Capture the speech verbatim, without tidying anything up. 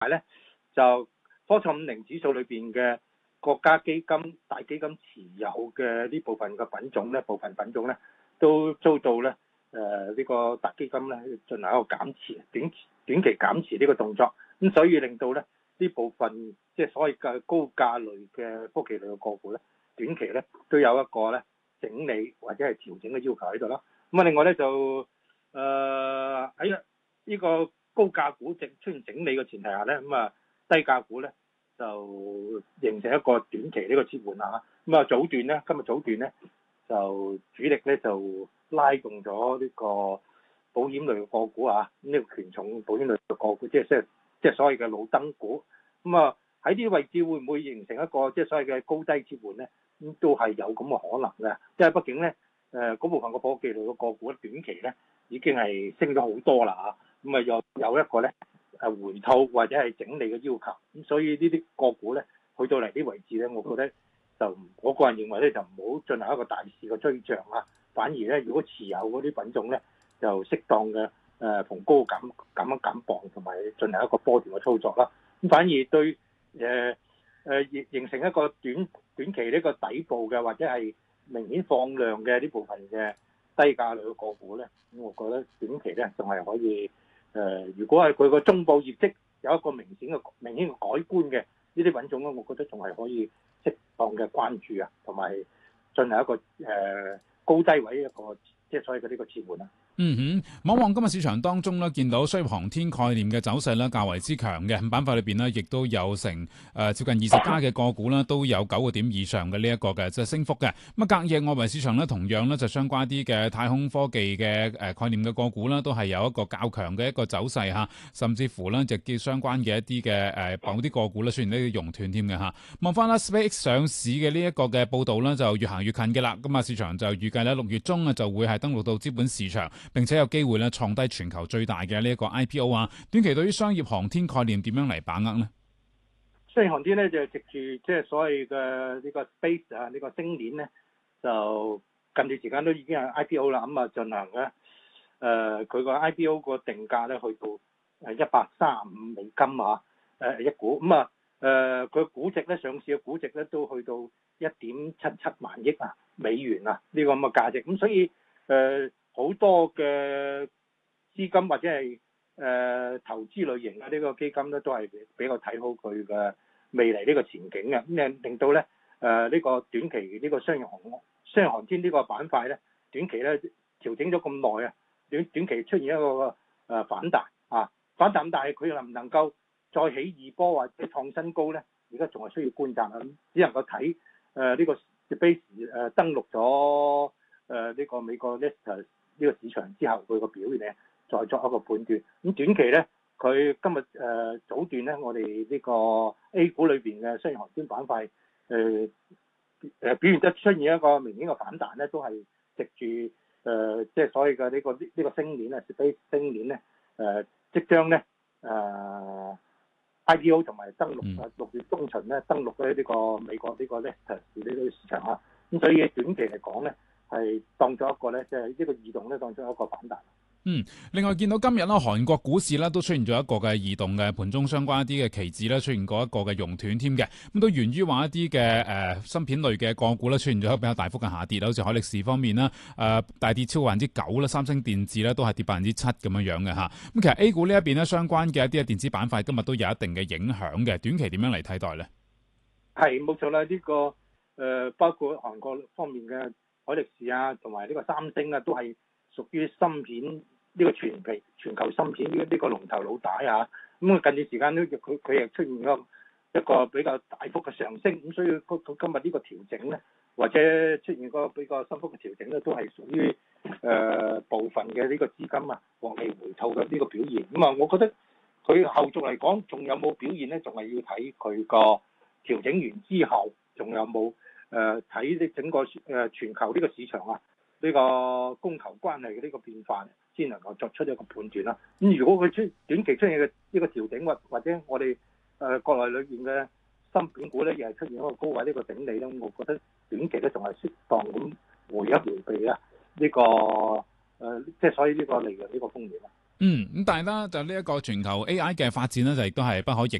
咧就科創五零指數裏邊嘅國家基金、大基金持有嘅呢部分嘅品種咧，部分品種咧都遭到咧誒呢、呃這個大基金咧進行一個減持、短短期減持呢個動作，咁所以令到咧呢部分即係所謂嘅高價類嘅科技類嘅個股咧，短期咧都有一個咧整理或者係調整嘅要求喺度啦。咁啊，另外咧就誒喺呢個高價股整出現整理嘅前提下咧，咁啊低價股咧就形成一個短期呢個切換啊。咁啊早段咧，今日早段咧就主力咧就拉動咗呢個保險類嘅個股啊，咁、這、呢個權重保險類嘅個股，即係即係即係所謂嘅老登股。咁啊喺啲位置會唔會形成一個即係所謂嘅高低切換咧？咁都係有咁嘅可能嘅，因為畢竟咧誒嗰部分嘅科技類嘅個股短期咧已經係升咗好多啦啊，咁啊又有一個咧誒回吐或者係整理嘅要求，咁所以呢啲個股咧去到嚟啲位置咧，我覺得就我個人認為咧就唔好進行一個大市嘅追漲啊，反而咧如果持有嗰啲品種咧就適當嘅誒逢高減減一減磅，同埋進行一個波段嘅操作啦。咁反而對誒誒形形成一個短短期呢個底部嘅或者係明顯放量嘅呢部分嘅低價類嘅個股咧，咁我覺得短期咧仲係可以誒、呃，如果係佢個中報業績有一個明顯嘅明顯嘅改觀嘅呢啲品種咧，我覺得仲係可以適當嘅關注啊，同埋進行一個誒、呃、高低位一個即係所謂嘅呢個切換啊。 嗯哼，望望今日市場當中咧，見到商業航天概念嘅走勢咧較為之強嘅板塊裏邊呢，亦都有成誒、呃、接近二十家嘅個股啦，都有九個點以上嘅呢一個嘅即係升幅嘅。咁啊，隔夜外圍市場呢，同樣呢，就相關啲嘅太空科技嘅誒概念嘅個股啦，都係有一個較強嘅一個走勢嚇，甚至乎呢，就叫相關嘅一啲嘅誒某啲個股咧，雖然呢啲熔斷添嘅嚇。望翻啦 SpaceX 上市嘅呢一個嘅報導呢，就越行越近嘅啦。咁啊，市場就預計咧六月中啊就會係登陸到資本市場。並且有機會咧創低全球最大嘅呢一個 I P O 啊！短期對於商業航天概念點樣嚟把握呢？ 商業航天咧就藉住即係所謂嘅呢個 space 啊，呢個星鏈咧就近段時間都已經係 I P O 啦，咁啊進行嘅誒佢個 I P O 個定價咧去到誒一百三十五美金啊誒一股，咁啊誒佢估值咧上市嘅估值咧都去到一點七七萬億啊美元啊呢個咁嘅價值，咁所以誒。呃好多嘅資金或者係誒、呃、投資類型嘅呢個基金咧，都係比較睇好佢嘅未來呢個前景嘅，咁令到咧誒呢個短期呢個商業航商業航天呢個板塊咧，短期咧調整咗咁耐啊，短短期出現一個誒、呃、反彈啊，反彈，但係佢能唔能夠再起二波或者創新高咧？而家仲係需要觀察啊，只能夠睇誒呢個 Space 誒登陸咗誒呢個美國 List。呢個市場之後佢個表現咧，再作一個判斷。咁短期咧，佢今日誒、呃、早段咧，我哋呢個 A 股裏邊嘅商業航天板塊誒誒表現得出現一個明顯嘅反彈咧，都係藉住誒即係所謂嘅呢個呢、這個星鏈啊 ，Space 星鏈咧誒即將咧誒、呃、I P O 同埋登陸誒六月中旬咧登陸咧呢個美國呢個咧誒呢個市場啊。咁所以短期嚟講咧，係當咗一個咧，即係呢個移動咧，當咗一個反彈。 嗯，另外見到今日啦，韓國股市咧都出現咗一個嘅移動嘅盤中相關一啲嘅期指咧，出現過一個嘅熔斷添嘅，咁都源於話一啲嘅誒芯片類嘅個股咧出現咗比較大幅嘅下跌，好似海力士方面啦，誒、呃、大跌超過百分之九啦，三星電子咧都係跌百分之七咁樣樣嘅嚇。咁其實 A 股呢一邊咧相關嘅一啲嘅電子板塊今日都有一定嘅影響嘅，短期點樣嚟睇待咧？係冇錯啦，呢、這個誒、呃、包括韓國方面嘅海力士啊，同埋呢個三星啊，都係屬於芯片。呢個全皮全球芯片呢呢個龍頭老大啊，咁啊近段時間咧佢佢亦出現咗一個比較大幅嘅上升，咁所以佢佢今日呢個調整咧，或者出現個比較深幅嘅調整咧，都係屬於誒部分嘅呢個資金啊獲利回吐嘅呢個表現。咁啊，我覺得佢後續嚟講仲有冇表現咧，仲係要睇佢個調整完之後，仲有冇誒睇呢整個誒全球呢個市場啊呢個供求關係嘅呢個變化，先能夠作出一個判斷啦。咁如果佢出短期出現嘅呢個調整，或或者我哋誒、呃、國內裏邊嘅芯片股咧，又係出現一個高位呢個整理咧，我覺得短期咧仲係適當咁回一回避啦。呢、這個誒、呃、即係所以呢個利潤呢個風險啦。 嗯，咁但係咧就呢一個全球 A I 嘅發展咧，就亦都係不可逆